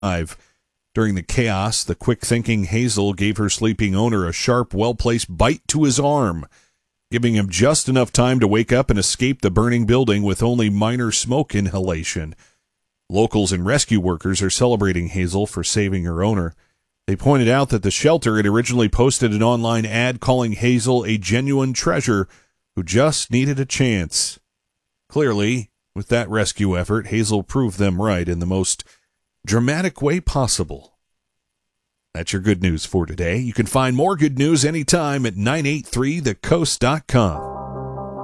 During the chaos, the quick-thinking Hazel gave her sleeping owner a sharp, well-placed bite to his arm, giving him just enough time to wake up and escape the burning building with only minor smoke inhalation. Locals and rescue workers are celebrating Hazel for saving her owner. They pointed out that the shelter had originally posted an online ad calling Hazel a genuine treasure who just needed a chance. Clearly, with that rescue effort, Hazel proved them right in the most dramatic way possible. That's your good news for today. You can find more good news anytime at 983thecoast.com.